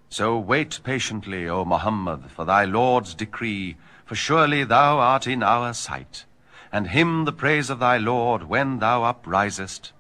So wait patiently, O Muhammad, for thy Lord's decree, for surely thou art in our sight. And hymn the praise of thy Lord when thou uprisest.